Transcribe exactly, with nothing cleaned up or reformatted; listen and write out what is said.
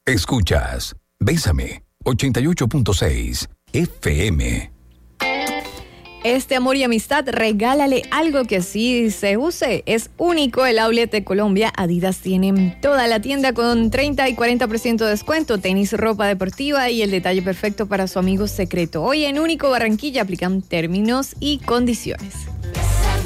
Escuchas Bésame ochenta y ocho punto seis F M. Este amor y amistad, regálale algo que sí se use. Es único el outlet de Colombia. Adidas tiene toda la tienda con treinta y cuarenta por ciento de descuento. Tenis, ropa deportiva y el detalle perfecto para su amigo secreto. Hoy en Único Barranquilla aplican términos y condiciones.